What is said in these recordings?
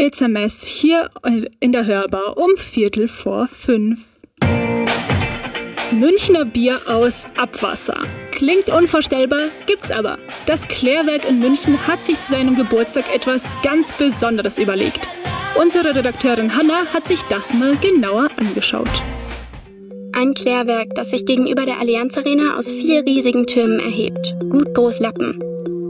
SMS hier in der Hörbar um 4:45. Münchner Bier aus Abwasser. Klingt unvorstellbar, gibt's aber. Das Klärwerk in München hat sich zu seinem Geburtstag etwas ganz Besonderes überlegt. Unsere Redakteurin Hanna hat sich das mal genauer angeschaut. Ein Klärwerk, das sich gegenüber der Allianz Arena aus 4 riesigen Türmen erhebt. Gut Großlappen.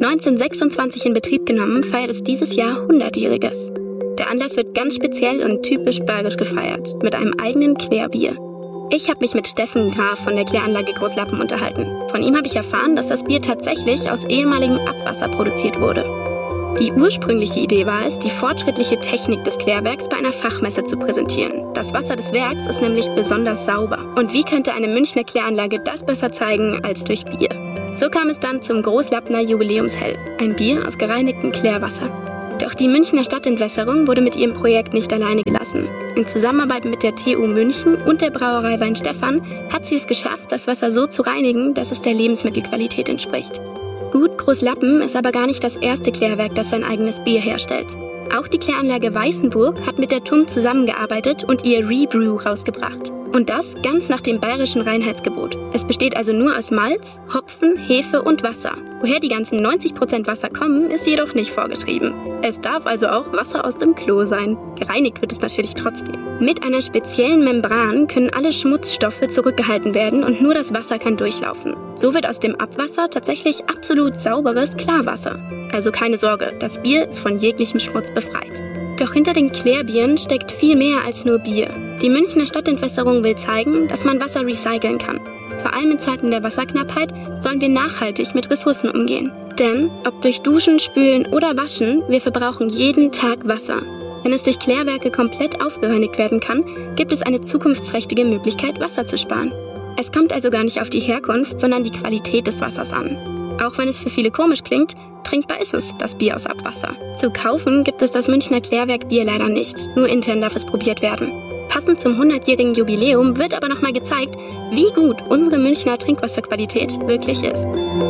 1926 in Betrieb genommen, feiert es dieses Jahr 100-jähriges. Der Anlass wird ganz speziell und typisch bayerisch gefeiert, mit einem eigenen Klärbier. Ich habe mich mit Steffen Graf von der Kläranlage Großlappen unterhalten. Von ihm habe ich erfahren, dass das Bier tatsächlich aus ehemaligem Abwasser produziert wurde. Die ursprüngliche Idee war es, die fortschrittliche Technik des Klärwerks bei einer Fachmesse zu präsentieren. Das Wasser des Werks ist nämlich besonders sauber. Und wie könnte eine Münchner Kläranlage das besser zeigen als durch Bier? So kam es dann zum Großlappner Jubiläumshell, ein Bier aus gereinigtem Klärwasser. Doch die Münchner Stadtentwässerung wurde mit ihrem Projekt nicht alleine gelassen. In Zusammenarbeit mit der TU München und der Brauerei Weinstefan hat sie es geschafft, das Wasser so zu reinigen, dass es der Lebensmittelqualität entspricht. Gut Großlappen ist aber gar nicht das erste Klärwerk, das sein eigenes Bier herstellt. Auch die Kläranlage Weißenburg hat mit der TUM zusammengearbeitet und ihr Rebrew rausgebracht. Und das ganz nach dem bayerischen Reinheitsgebot. Es besteht also nur aus Malz, Hopfen, Hefe und Wasser. Woher die ganzen 90% Wasser kommen, ist jedoch nicht vorgeschrieben. Es darf also auch Wasser aus dem Klo sein. Gereinigt wird es natürlich trotzdem. Mit einer speziellen Membran können alle Schmutzstoffe zurückgehalten werden und nur das Wasser kann durchlaufen. So wird aus dem Abwasser tatsächlich absolut sauberes Klarwasser. Also keine Sorge, das Bier ist von jeglichem Schmutz befreit. Doch hinter den Klärbieren steckt viel mehr als nur Bier. Die Münchner Stadtentwässerung will zeigen, dass man Wasser recyceln kann. Vor allem in Zeiten der Wasserknappheit sollen wir nachhaltig mit Ressourcen umgehen. Denn, ob durch Duschen, Spülen oder Waschen, wir verbrauchen jeden Tag Wasser. Wenn es durch Klärwerke komplett aufgereinigt werden kann, gibt es eine zukunftsträchtige Möglichkeit, Wasser zu sparen. Es kommt also gar nicht auf die Herkunft, sondern die Qualität des Wassers an. Auch wenn es für viele komisch klingt, trinkbar ist es, das Bier aus Abwasser. Zu kaufen gibt es das Münchner Klärwerk Bier leider nicht, nur intern darf es probiert werden. Passend zum 100-jährigen Jubiläum wird aber nochmal gezeigt, wie gut unsere Münchner Trinkwasserqualität wirklich ist.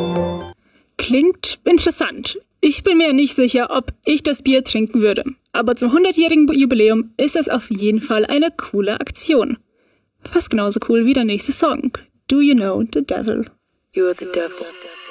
Klingt interessant. Ich bin mir nicht sicher, ob ich das Bier trinken würde. Aber zum 100-jährigen Jubiläum ist das auf jeden Fall eine coole Aktion. Fast genauso cool wie der nächste Song. Do You Know the Devil? You're the devil.